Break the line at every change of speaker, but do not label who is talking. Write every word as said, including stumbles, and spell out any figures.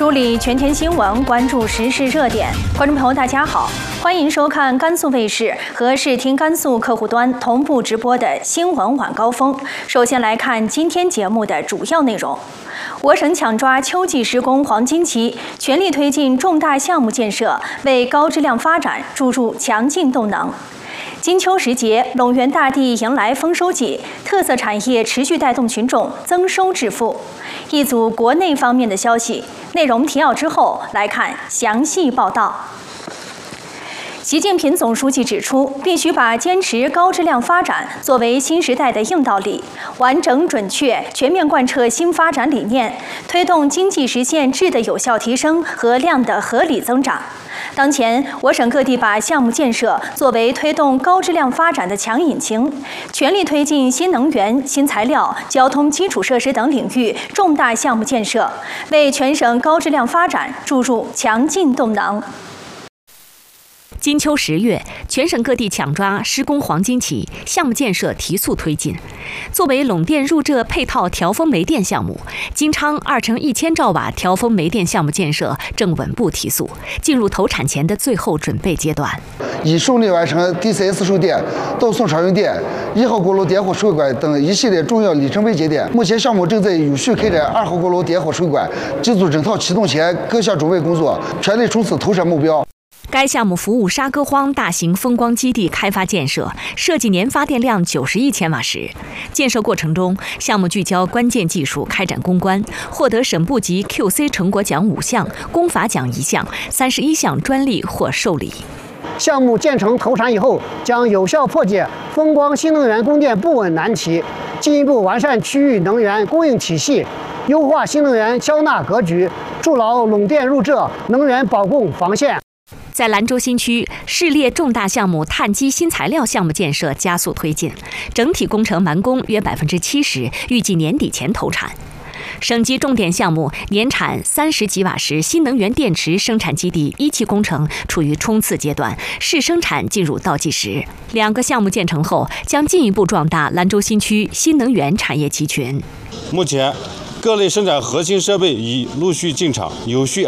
梳理全天新闻，关注时事热点。观众朋友，大家好，欢迎收看甘肃卫视和视听甘肃客户端同步直播的新闻晚高峰。首先来看今天节目的主要内容。我省抢抓秋季施工黄金期，全力推进重大项目建设，为高质量发展注入强劲动能。金秋时节，陇源大地迎来丰收季，特色产业持续带动群众增收致富。一组国内方面的消息，内容提要之后来看详细报道。习近平总书记指出，必须把坚持高质量发展作为新时代的硬道理，完整准确、全面贯彻新发展理念，推动经济实现质的有效提升和量的合理增长。当前，我省各地把项目建设作为推动高质量发展的强引擎，全力推进新能源、新材料、交通基础设施等领域重大项目建设，为全省高质量发展注入强劲动能。
金秋十月，全省各地抢抓施工黄金期，项目建设提速推进。作为陇电入浙配套调峰煤电项目，金昌二乘一千兆瓦调峰煤电项目建设正稳步提速，进入投产前的最后准备阶段。
已顺利完成 D C S 售电、到送商用电、一号锅炉点火水管等一系列重要里程碑节点。目前项目正在有序开展二号锅炉点火水管机组整套启动前各项准备工作，全力冲刺投产目标。
该项目服务沙歌荒大型风光基地开发建设，设计年发电量九十亿千瓦时。建设过程中，项目聚焦关键技术开展攻关，获得省部级 Q C 成果奖五项，工法奖一项，三十一项专利获受理。
项目建成投产以后，将有效破解风光新能源供电不稳难题，进一步完善区域能源供应体系，优化新能源交纳格局，筑牢陇电入浙能源保供防线。
在兰州新区，市列重大项目碳基新材料项目建设加速推进，整体工程完工约百分之七十，预计年底前投产。省级重点项目年产三十吉瓦时新能源电池生产基地一期工程处于冲刺阶段，试生产进入倒计时。两个项目建成后，将进一步壮大兰州新区新能源产业集群。
目前，各类生产核心设备已陆续进场，有序